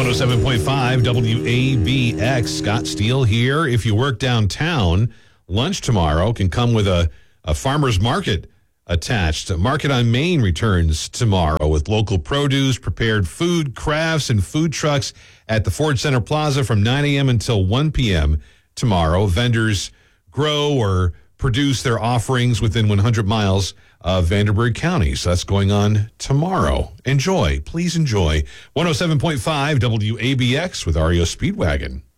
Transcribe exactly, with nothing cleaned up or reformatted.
one oh seven point five W A B X. Scott Steele here. If you work downtown, lunch tomorrow can come with a, a farmer's market attached. Market on Main returns tomorrow with local produce, prepared food, crafts, and food trucks at the Ford Center Plaza from nine a.m. until one p.m. tomorrow. Vendors grow or produce their offerings within one hundred miles of Vanderburgh County. So that's going on tomorrow. Enjoy. Please enjoy. one oh seven point five W A B X with R E O Speedwagon.